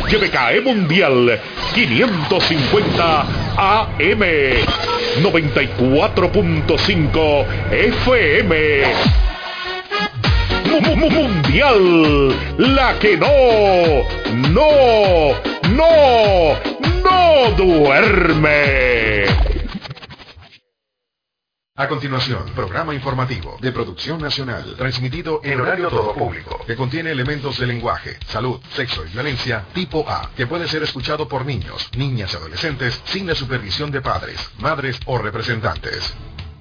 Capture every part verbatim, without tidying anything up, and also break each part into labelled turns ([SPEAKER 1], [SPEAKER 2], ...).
[SPEAKER 1] Y B K E Mundial quinientos cincuenta A M, noventa y cuatro punto cinco F M. Mundial, la que no, no, no, no duerme.
[SPEAKER 2] A continuación, programa informativo de producción nacional, transmitido en horario todo público, que contiene elementos de lenguaje, salud, sexo y violencia tipo A, que puede ser escuchado por niños, niñas y adolescentes sin la supervisión de padres, madres o representantes.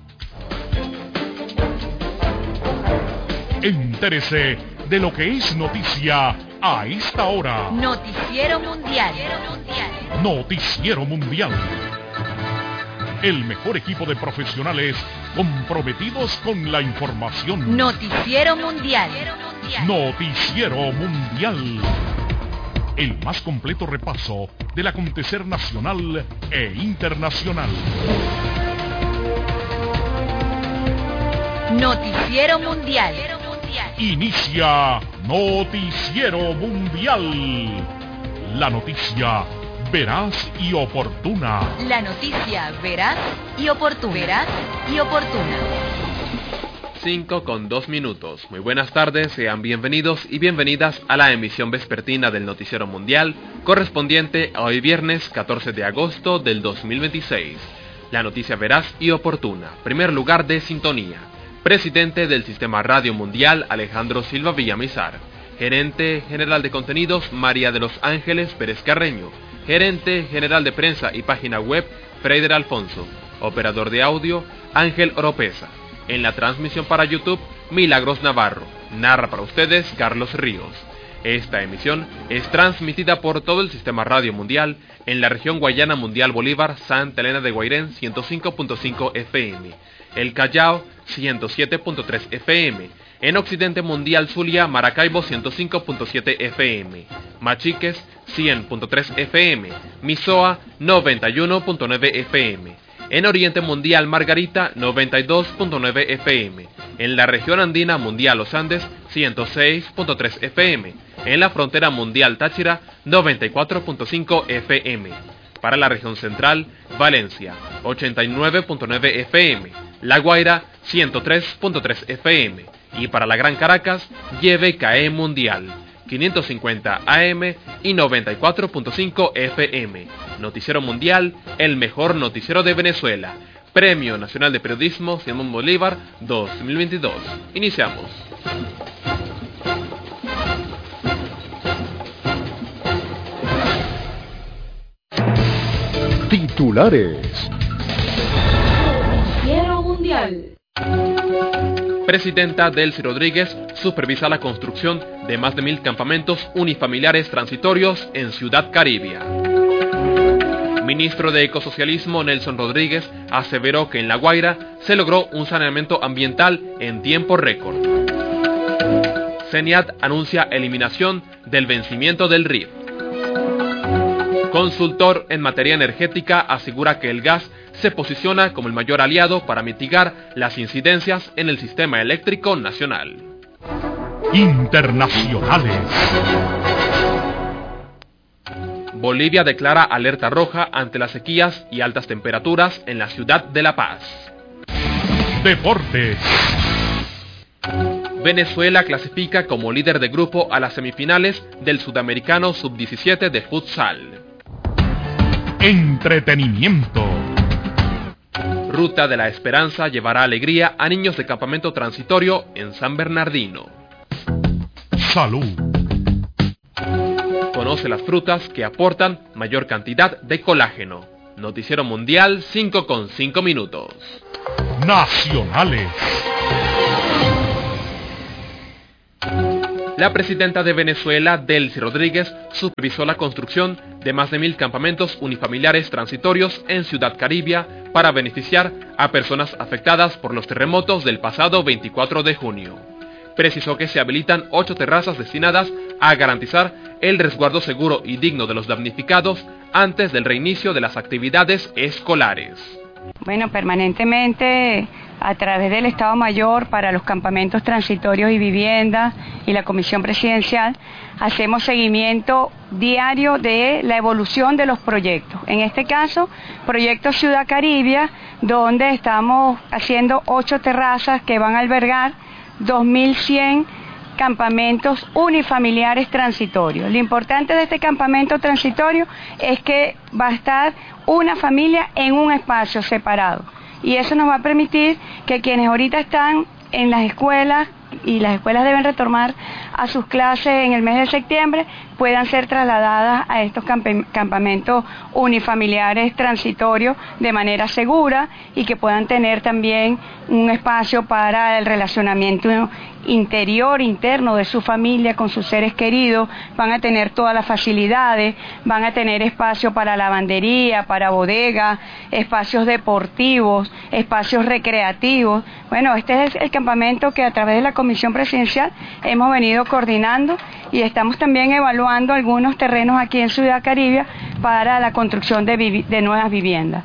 [SPEAKER 1] Entérese de lo que es noticia a esta hora.
[SPEAKER 3] Noticiero Mundial.
[SPEAKER 1] Noticiero Mundial. El mejor equipo de profesionales comprometidos con la información.
[SPEAKER 3] Noticiero Mundial.
[SPEAKER 1] Noticiero Mundial. El más completo repaso del acontecer nacional e internacional.
[SPEAKER 3] Noticiero Mundial.
[SPEAKER 1] Inicia Noticiero Mundial. La noticia veraz y oportuna.
[SPEAKER 3] La noticia veraz y oportuna. Veraz y oportuna.
[SPEAKER 4] cinco con dos minutos. Muy buenas tardes, sean bienvenidos y bienvenidas a la emisión vespertina del Noticiero Mundial, correspondiente a hoy viernes catorce de agosto del dos mil veintiséis. La noticia veraz y oportuna. Primer lugar de sintonía. Presidente del Sistema Radio Mundial, Alejandro Silva Villamizar. Gerente General de Contenidos, María de los Ángeles Pérez Carreño. Gerente General de Prensa y Página Web, Freider Alfonso. Operador de audio, Ángel Oropesa. En la transmisión para YouTube, Milagros Navarro. Narra para ustedes, Carlos Ríos. Esta emisión es transmitida por todo el Sistema Radio Mundial en la región Guayana Mundial Bolívar, Santa Elena de Guairén, ciento cinco punto cinco F M. El Callao, ciento siete punto tres F M. En Occidente Mundial Zulia, Maracaibo, ciento cinco punto siete F M. Machiques, cien punto tres F M. Misoa, noventa y uno punto nueve F M. En Oriente Mundial Margarita, noventa y dos punto nueve F M. En la región andina mundial Los Andes, ciento seis punto tres F M. En la frontera mundial Táchira, noventa y cuatro punto cinco F M. Para la región central, Valencia, ochenta y nueve punto nueve F M. La Guaira, ciento tres punto tres F M. Y para la Gran Caracas, Y B K E Mundial, quinientos cincuenta A M y noventa y cuatro punto cinco F M. Noticiero Mundial, el mejor noticiero de Venezuela. Premio Nacional de Periodismo Simón Bolívar dos mil veintidós. Iniciamos.
[SPEAKER 1] Titulares.
[SPEAKER 3] Noticiero Mundial.
[SPEAKER 4] Presidenta Delcy Rodríguez supervisa la construcción de más de mil campamentos unifamiliares transitorios en Ciudad Caribia. Ministro de Ecosocialismo Nelson Rodríguez aseveró que en La Guaira se logró un saneamiento ambiental en tiempo récord. CENIAT anuncia eliminación del vencimiento del R I F. Consultor en materia energética asegura que el gas se posiciona como el mayor aliado para mitigar las incidencias en el sistema eléctrico nacional.
[SPEAKER 1] Internacionales.
[SPEAKER 4] Bolivia declara alerta roja ante las sequías y altas temperaturas en la ciudad de La Paz.
[SPEAKER 1] Deportes.
[SPEAKER 4] Venezuela clasifica como líder de grupo a las semifinales del Sudamericano sub diecisiete de futsal.
[SPEAKER 1] Entretenimiento.
[SPEAKER 4] Ruta de la Esperanza llevará alegría a niños de campamento transitorio en San Bernardino.
[SPEAKER 1] Salud.
[SPEAKER 4] Conoce las frutas que aportan mayor cantidad de colágeno. Noticiero Mundial, cinco con cinco minutos.
[SPEAKER 1] Nacionales.
[SPEAKER 4] La presidenta de Venezuela, Delcy Rodríguez, supervisó la construcción de más de mil campamentos unifamiliares transitorios en Ciudad Caribia para beneficiar a personas afectadas por los terremotos del pasado veinticuatro de junio. Precisó que se habilitan ocho terrazas destinadas a garantizar el resguardo seguro y digno de los damnificados antes del reinicio de las actividades escolares.
[SPEAKER 5] Bueno, permanentemente a través del Estado Mayor para los campamentos transitorios y vivienda y la Comisión Presidencial, hacemos seguimiento diario de la evolución de los proyectos. En este caso, proyecto Ciudad Caribia, donde estamos haciendo ocho terrazas que van a albergar dos mil cien campamentos unifamiliares transitorios. Lo importante de este campamento transitorio es que va a estar una familia en un espacio separado. Y eso nos va a permitir que quienes ahorita están en las escuelas, y las escuelas deben retomar a sus clases en el mes de septiembre, puedan ser trasladadas a estos campamentos unifamiliares transitorios de manera segura y que puedan tener también un espacio para el relacionamiento interior, interno de su familia con sus seres queridos. Van a tener todas las facilidades, van a tener espacio para lavandería, para bodega, espacios deportivos, espacios recreativos. Bueno, este es el campamento que a través de la Comisión Presidencial hemos venido coordinando y estamos también evaluando algunos terrenos aquí en Ciudad Caribia para la construcción de, vivi- de nuevas viviendas.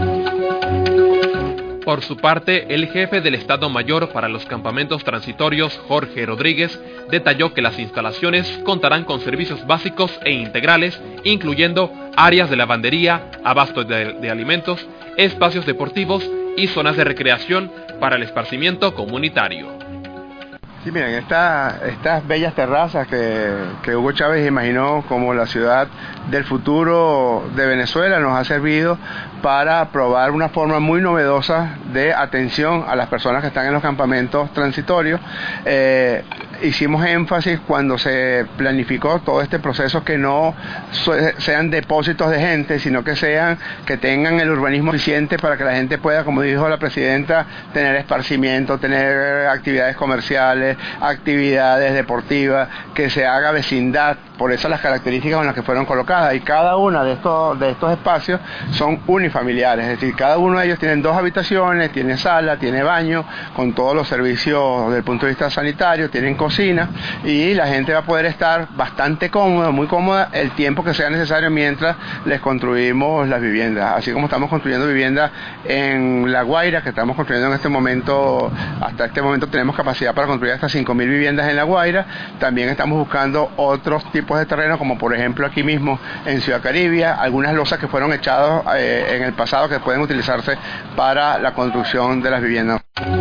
[SPEAKER 4] Por su parte, el jefe del Estado Mayor para los campamentos transitorios, Jorge Rodríguez, detalló que las instalaciones contarán con servicios básicos e integrales, incluyendo áreas de lavandería, abasto de, de alimentos, espacios deportivos y zonas de recreación para el esparcimiento comunitario.
[SPEAKER 6] Sí, miren, esta, estas bellas terrazas que, que Hugo Chávez imaginó como la ciudad del futuro de Venezuela nos ha servido para probar una forma muy novedosa de atención a las personas que están en los campamentos transitorios. Eh, hicimos énfasis cuando se planificó todo este proceso que no sean depósitos de gente, sino que sean, que tengan el urbanismo suficiente para que la gente pueda, como dijo la presidenta, tener esparcimiento, tener actividades comerciales, actividades deportivas, que se haga vecindad. Por eso las características con las que fueron colocadas, y cada una de estos, de estos espacios son unifamiliares, es decir, cada uno de ellos tiene dos habitaciones, tiene sala, tiene baño, con todos los servicios desde el punto de vista sanitario, tienen cocina, y la gente va a poder estar bastante cómoda, muy cómoda, el tiempo que sea necesario mientras les construimos las viviendas, así como estamos construyendo viviendas en La Guaira, que estamos construyendo en este momento, hasta este momento tenemos capacidad para construir hasta cinco mil viviendas en La Guaira. También estamos buscando otros tipos de terreno, como por ejemplo aquí mismo en Ciudad Caribia, algunas losas que fueron echadas eh, en el pasado que pueden utilizarse para la construcción de las viviendas.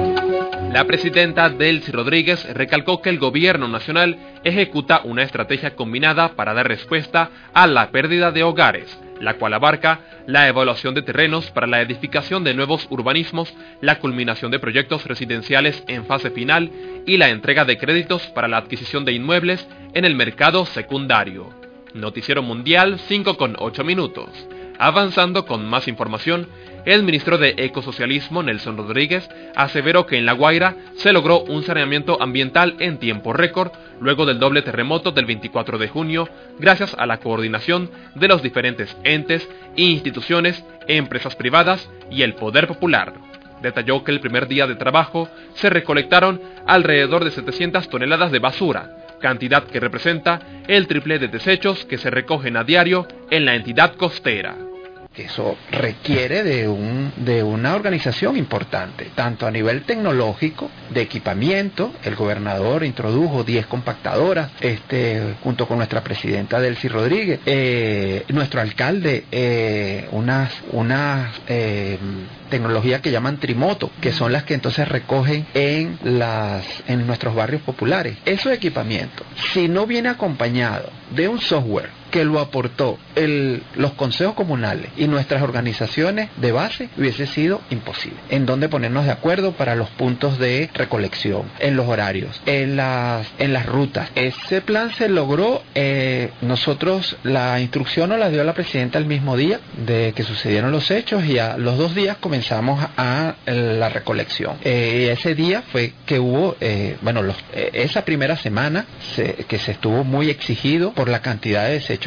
[SPEAKER 4] La presidenta Delcy Rodríguez recalcó que el gobierno nacional ejecuta una estrategia combinada para dar respuesta a la pérdida de hogares, la cual abarca la evaluación de terrenos para la edificación de nuevos urbanismos, la culminación de proyectos residenciales en fase final y la entrega de créditos para la adquisición de inmuebles en el mercado secundario. Noticiero Mundial cinco con ocho minutos. Avanzando con más información, el ministro de Ecosocialismo, Nelson Rodríguez, aseveró que en La Guaira se logró un saneamiento ambiental en tiempo récord luego del doble terremoto del veinticuatro de junio, gracias a la coordinación de los diferentes entes, instituciones, empresas privadas y el poder popular. Detalló que el primer día de trabajo se recolectaron alrededor de setecientas toneladas de basura, cantidad que representa el triple de desechos que se recogen a diario en la entidad costera.
[SPEAKER 7] Eso requiere de, un, de una organización importante, tanto a nivel tecnológico, de equipamiento. El gobernador introdujo diez compactadoras, este, junto con nuestra presidenta Delcy Rodríguez, eh, nuestro alcalde, eh, unas, unas eh, tecnologías que llaman trimoto, que son las que entonces recogen en, las, en nuestros barrios populares. Esos equipamientos, si no viene acompañado de un software que lo aportó el, los consejos comunales y nuestras organizaciones de base, hubiese sido imposible. En dónde ponernos de acuerdo para los puntos de recolección, en los horarios, en las, en las rutas. Ese plan se logró, eh, nosotros la instrucción nos la dio la presidenta el mismo día de que sucedieron los hechos, y a los dos días comenzamos a, a la recolección. Eh, ese día fue que hubo, eh, bueno, los, eh, esa primera semana se, que se estuvo muy exigido por la cantidad de desechos